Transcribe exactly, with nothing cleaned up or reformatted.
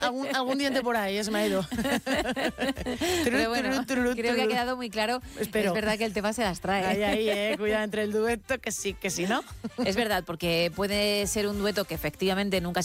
algún, algún diente por ahí, se me ha ido. Pero bueno, creo que ha quedado muy claro. Espero. Es verdad que el tema se las trae. Ahí, ahí, eh, cuidado entre el dueto, que sí, que sí, ¿no? Es verdad, porque puede ser un dueto que efectivamente nunca